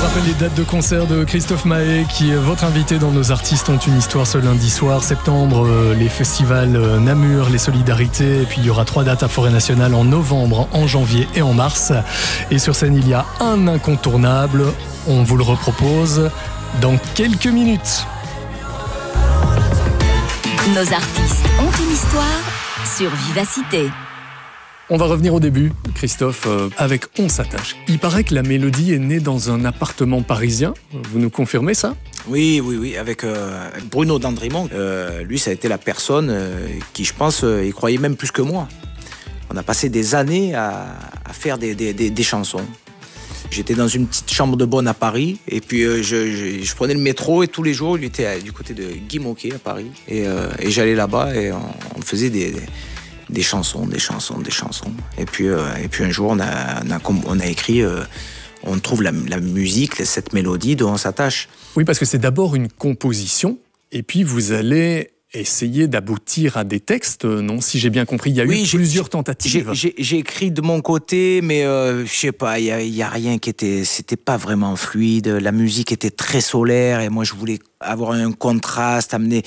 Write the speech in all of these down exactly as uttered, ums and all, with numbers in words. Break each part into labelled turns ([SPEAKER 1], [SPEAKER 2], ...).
[SPEAKER 1] rappelle les dates de concert de Christophe Maé, qui est votre invité dans Nos artistes ont une histoire ce lundi soir. Septembre, euh, les festivals euh, Namur, les Solidarités. Et puis il y aura trois dates à Forêt Nationale en novembre, en janvier et en mars. Et sur scène, il y a un incontournable. On vous le repropose dans quelques minutes.
[SPEAKER 2] Nos artistes ont une histoire sur Vivacité.
[SPEAKER 1] On va revenir au début, Christophe, euh, avec On s'attache. Il paraît que la mélodie est née dans un appartement parisien. Vous nous confirmez ça ?
[SPEAKER 3] Oui, oui, oui, avec euh, Bruno Dandrimont. Euh, lui, ça a été la personne euh, qui, je pense, euh, y croyait même plus que moi. On a passé des années à, à faire des, des, des, des chansons. J'étais dans une petite chambre de bonne à Paris, et puis euh, je, je, je prenais le métro, et tous les jours, il était à, du côté de Guy Môquet à Paris. Et, euh, et j'allais là-bas, et on, on faisait des... des Des chansons, des chansons, des chansons. Et puis, euh, et puis un jour, on a, on a, on a écrit, euh, on trouve la, la musique, cette mélodie dont on s'attache.
[SPEAKER 1] Oui, parce que c'est d'abord une composition, et puis vous allez essayer d'aboutir à des textes, non ? Si j'ai bien compris, il y a
[SPEAKER 3] oui,
[SPEAKER 1] eu plusieurs tentatives.
[SPEAKER 3] J'ai, j'ai, j'ai écrit de mon côté, mais euh, je sais pas, il y a, y a rien qui était, c'était pas vraiment fluide. La musique était très solaire, et moi, je voulais avoir un contraste, amener.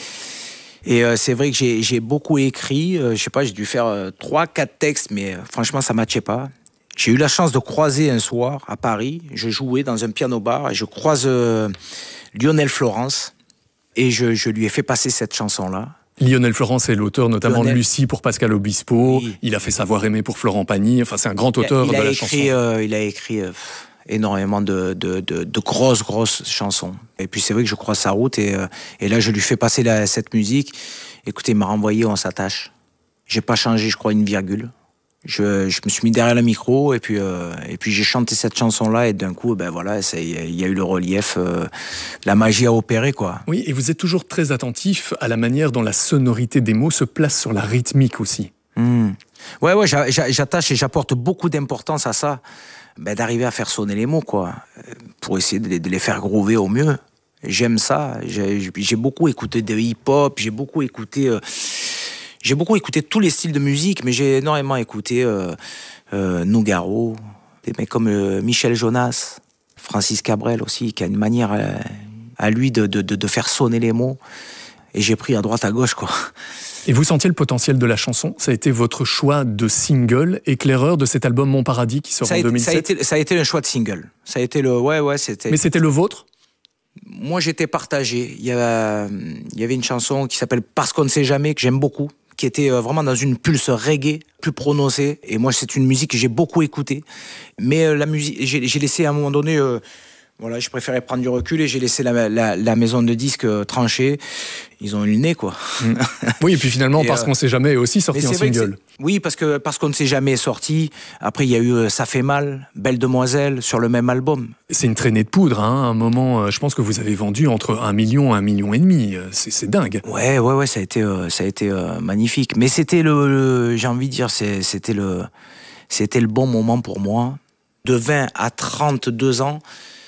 [SPEAKER 3] Et euh, c'est vrai que j'ai, j'ai beaucoup écrit, euh, je sais pas, j'ai dû faire euh, trois, quatre textes, mais euh, franchement, ça matchait pas. J'ai eu la chance de croiser un soir à Paris, je jouais dans un piano-bar et je croise euh, Lionel Florence et je, je lui ai fait passer cette chanson-là.
[SPEAKER 1] Lionel Florence est l'auteur notamment
[SPEAKER 3] Lionel...
[SPEAKER 1] de Lucie pour Pascal Obispo,
[SPEAKER 3] oui.
[SPEAKER 1] Il a fait Savoir aimer pour Florent Pagny, enfin c'est un grand auteur
[SPEAKER 3] il a, il
[SPEAKER 1] de la
[SPEAKER 3] écrit,
[SPEAKER 1] chanson.
[SPEAKER 3] Euh, il a écrit euh, énormément de, de, de, de grosses, grosses chansons. Et puis c'est vrai que je croise sa route et, euh, et là je lui fais passer la, cette musique. Écoutez, il m'a renvoyé, on s'attache. J'ai pas changé, je crois, une virgule. Je, je me suis mis derrière le micro et puis, euh, et puis j'ai chanté cette chanson-là et d'un coup, ben voilà, il y a eu le relief, euh, la magie a opéré, quoi.
[SPEAKER 1] Oui, et vous êtes toujours très attentif à la manière dont la sonorité des mots se place sur la rythmique aussi.
[SPEAKER 3] Mmh. Ouais, ouais, j'attache et j'apporte beaucoup d'importance à ça, ben, d'arriver à faire sonner les mots, quoi, pour essayer de les, de les faire groover au mieux. J'aime ça. J'ai, j'ai beaucoup écouté de hip-hop, j'ai beaucoup écouté, euh, j'ai beaucoup écouté tous les styles de musique, mais j'ai énormément écouté euh, euh, Nougaro, des mecs comme euh, Michel Jonas, Francis Cabrel aussi, qui a une manière euh, à lui de, de, de faire sonner les mots. Et j'ai pris à droite à gauche, quoi.
[SPEAKER 1] Et vous sentiez le potentiel de la chanson ? Ça a été votre choix de single, éclaireur de cet album Mon Paradis qui sort
[SPEAKER 3] ça
[SPEAKER 1] en
[SPEAKER 3] été,
[SPEAKER 1] deux mille sept.
[SPEAKER 3] Ça a été, ça a été un choix de single. Ça a été le, ouais, ouais, c'était.
[SPEAKER 1] Mais c'était le vôtre ?
[SPEAKER 3] Moi, j'étais partagé. Il y avait, il y avait une chanson qui s'appelle Parce qu'on ne sait jamais, que j'aime beaucoup, qui était vraiment dans une pulse reggae, plus prononcée. Et moi, c'est une musique que j'ai beaucoup écoutée. Mais la musique, j'ai, j'ai laissé à un moment donné... Euh, Voilà, je préférais prendre du recul et j'ai laissé la, la, la maison de disques trancher. Ils ont eu le nez, quoi.
[SPEAKER 1] Mmh. Oui, et puis finalement,
[SPEAKER 3] et
[SPEAKER 1] Parce euh... qu'on sait jamais est aussi sorti en single.
[SPEAKER 3] Oui, parce que Parce qu'on ne sait jamais est sorti. Après, il y a eu Ça fait mal, Belle demoiselle, sur le même album.
[SPEAKER 1] C'est une traînée de poudre, hein. À un moment, je pense que vous avez vendu entre un million et un million et demi. C'est, c'est dingue.
[SPEAKER 3] Ouais, ouais, ouais, ça a été, euh, ça a été euh, magnifique. Mais c'était le, le j'ai envie de dire, c'est, c'était le, c'était le bon moment pour moi. De vingt à trente-deux ans,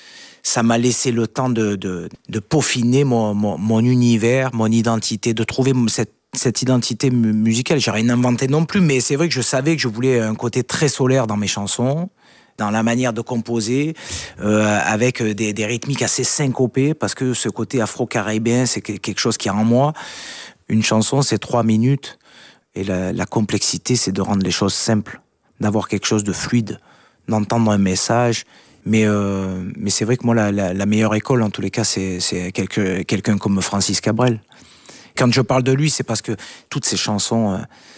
[SPEAKER 3] ça m'a laissé le temps de, de, de peaufiner mon, mon, mon univers, mon identité, de trouver cette, cette identité musicale. J'ai rien inventé non plus, mais c'est vrai que je savais que je voulais un côté très solaire dans mes chansons, dans la manière de composer, euh, avec des, des rythmiques assez syncopées, parce que ce côté afro-caribéen, c'est quelque chose qui est en moi. Une chanson, c'est trois minutes, et la, la complexité, c'est de rendre les choses simples, d'avoir quelque chose de fluide, d'entendre un message. Mais, euh, mais c'est vrai que moi, la, la, la meilleure école, en tous les cas, c'est, c'est quelque, quelqu'un comme Francis Cabrel. Quand je parle de lui, c'est parce que toutes ces chansons, euh,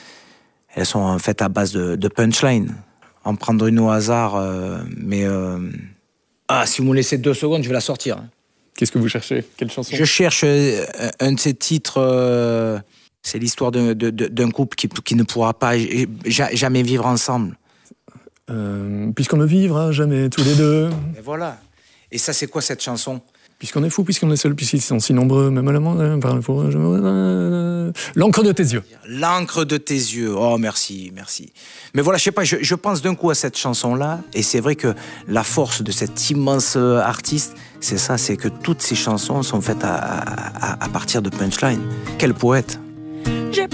[SPEAKER 3] elles sont faites à base de, de punchline. En prendre une au hasard, euh, mais... Euh... Ah, si vous me laissez deux secondes, je vais la sortir.
[SPEAKER 1] Qu'est-ce que vous cherchez ? Quelle chanson ?
[SPEAKER 3] Je cherche euh, un de ces titres... Euh, c'est l'histoire de, de, de, d'un couple qui, qui ne pourra pas jamais vivre ensemble.
[SPEAKER 1] Euh, puisqu'on ne vivra jamais tous les deux.
[SPEAKER 3] Et voilà. Et ça, c'est quoi cette chanson ?
[SPEAKER 1] Puisqu'on est fou, puisqu'on est seul, puisqu'ils sont si nombreux, même à la main, par le L'encre de tes yeux.
[SPEAKER 3] L'encre de tes yeux. Oh, merci, merci. Mais voilà, je sais pas, je, je pense d'un coup à cette chanson-là, et c'est vrai que la force de cet immense artiste, c'est ça, c'est que toutes ces chansons sont faites à, à, à partir de punchline. Quel poète.
[SPEAKER 4] J'ai